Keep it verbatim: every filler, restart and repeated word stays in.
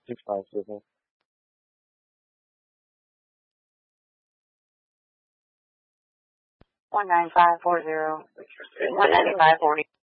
six five seven. One nine five four zero. One ninety five forty.